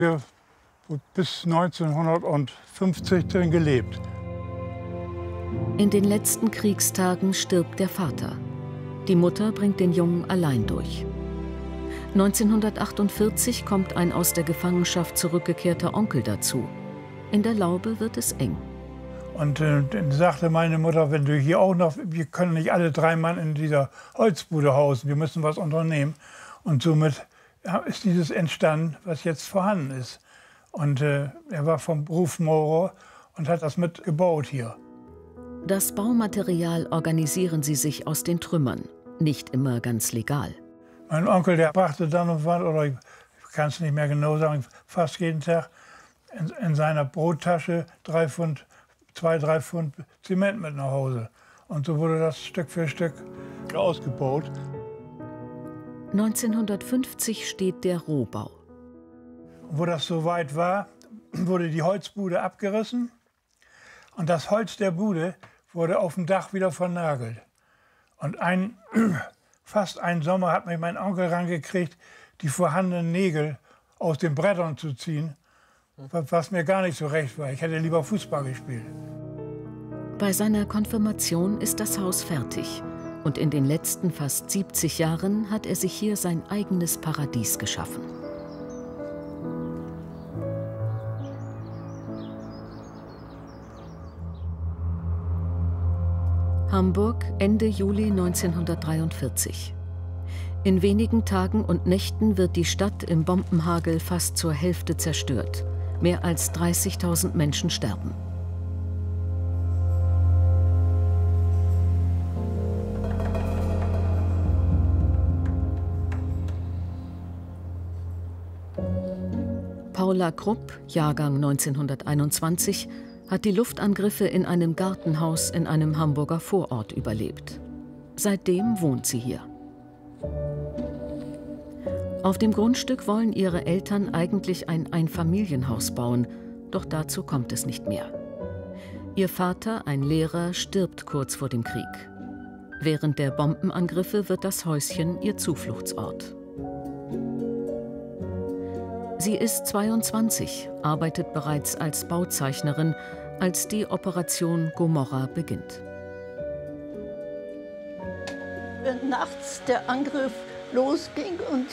Wir haben bis 1950 drin gelebt. In den letzten Kriegstagen stirbt der Vater. Die Mutter bringt den Jungen allein durch. 1948 kommt ein aus der Gefangenschaft zurückgekehrter Onkel dazu. In der Laube wird es eng. Und dann sagte meine Mutter, wenn du hier auch noch, wir können nicht alle 3 Mann in dieser Holzbude hausen, wir müssen was unternehmen. Und somit ist dieses entstanden, was jetzt vorhanden ist. Und er war vom Beruf Maurer und hat das mitgebaut hier. Das Baumaterial organisieren sie sich aus den Trümmern, nicht immer ganz legal. Mein Onkel, der brachte dann und wann, oder ich kann es nicht mehr genau sagen, fast jeden Tag in seiner Brottasche 2, 3 Pfund Zement mit nach Hause. Und so wurde das Stück für Stück ausgebaut. 1950 steht der Rohbau. Wo das soweit war, wurde die Holzbude abgerissen und das Holz der Bude wurde auf dem Dach wieder vernagelt. Und fast einen Sommer hat mich mein Onkel rangekriegt, die vorhandenen Nägel aus den Brettern zu ziehen, was mir gar nicht so recht war. Ich hätte lieber Fußball gespielt. Bei seiner Konfirmation ist das Haus fertig. Und in den letzten fast 70 Jahren hat er sich hier sein eigenes Paradies geschaffen. Hamburg, Ende Juli 1943. In wenigen Tagen und Nächten wird die Stadt im Bombenhagel fast zur Hälfte zerstört. Mehr als 30.000 Menschen sterben. Paula Krupp, Jahrgang 1921, hat die Luftangriffe in einem Gartenhaus in einem Hamburger Vorort überlebt. Seitdem wohnt sie hier. Auf dem Grundstück wollen ihre Eltern eigentlich ein Einfamilienhaus bauen, doch dazu kommt es nicht mehr. Ihr Vater, ein Lehrer, stirbt kurz vor dem Krieg. Während der Bombenangriffe wird das Häuschen ihr Zufluchtsort. Sie ist 22, arbeitet bereits als Bauzeichnerin, als die Operation Gomorrha beginnt. Wenn nachts der Angriff losging und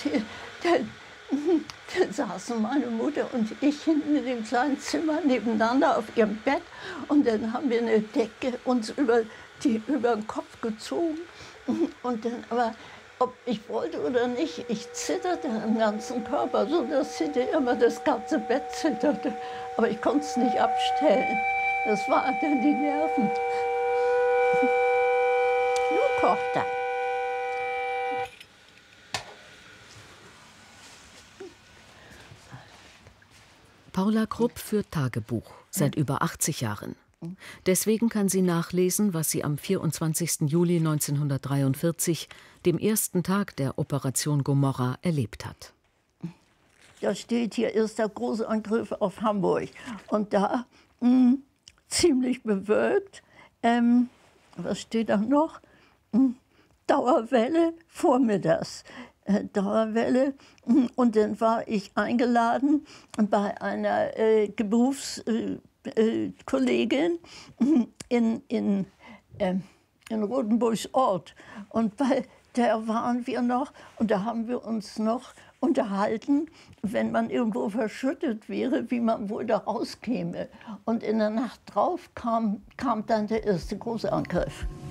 dann saßen meine Mutter und ich hinten in dem kleinen Zimmer nebeneinander auf ihrem Bett und dann haben wir eine Decke uns über den Kopf gezogen und dann aber ob ich wollte oder nicht, ich zitterte am ganzen Körper, so dass immer das ganze Bett zitterte. Aber ich konnte es nicht abstellen. Das waren dann die Nerven. Nun kocht er. Paula Krupp führt Tagebuch seit über 80 Jahren. Deswegen kann sie nachlesen, was sie am 24. Juli 1943, dem ersten Tag der Operation Gomorrha, erlebt hat. Da steht hier, erster Großangriff auf Hamburg. Und da ziemlich bewölkt. Was steht da noch? Dauerwelle vormittags. Dauerwelle. Und dann war ich eingeladen bei einer Berufskollegin in Rodenburgs Ort. Und bei der waren wir noch und da haben wir uns noch unterhalten, wenn man irgendwo verschüttet wäre, wie man wohl da rauskäme. Und in der Nacht drauf kam dann der erste Großangriff.